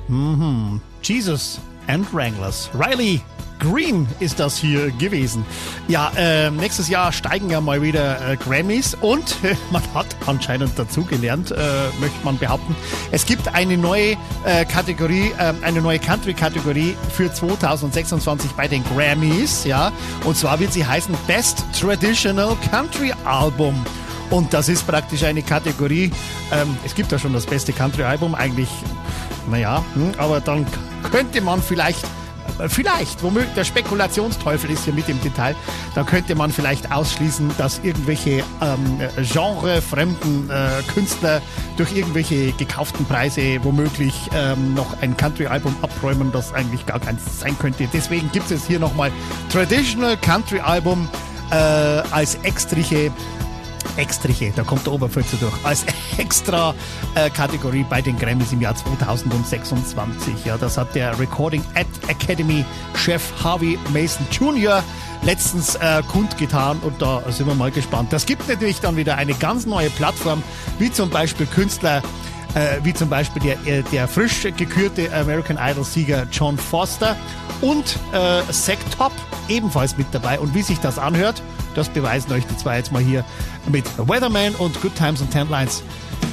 Jesus and Wranglers. Riley Green ist das hier gewesen. Ja, nächstes Jahr steigen ja mal wieder Grammys und man hat anscheinend dazugelernt, möchte man behaupten. Es gibt eine neue Kategorie, eine neue Country-Kategorie für 2026 bei den Grammys, ja. Und zwar wird sie heißen Best Traditional Country Album. Und das ist praktisch eine Kategorie, es gibt ja schon das beste Country-Album, eigentlich, naja, aber dann könnte man vielleicht, womöglich, der Spekulationsteufel ist hier mit im Detail, da könnte man vielleicht ausschließen, dass irgendwelche genrefremden Künstler durch irgendwelche gekauften Preise womöglich noch ein Country-Album abräumen, das eigentlich gar keins sein könnte. Deswegen gibt es hier nochmal Traditional Country Album als Extriche, da kommt der Oberpfälzer durch, als extra Kategorie bei den Grammys im Jahr 2026. Ja, das hat der Recording Academy Chef Harvey Mason Jr. letztens kundgetan und da sind wir mal gespannt. Das gibt natürlich dann wieder eine ganz neue Plattform, wie zum Beispiel Künstler, wie zum Beispiel der frisch gekürte American Idol Sieger John Foster und Zack Top ebenfalls mit dabei. Und wie sich das anhört, das beweisen euch die zwei jetzt mal hier mit Weatherman und Good Times and Ten Lines.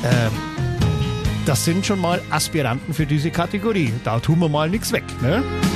Das sind schon mal Aspiranten für diese Kategorie. Da tun wir mal nichts weg, ne?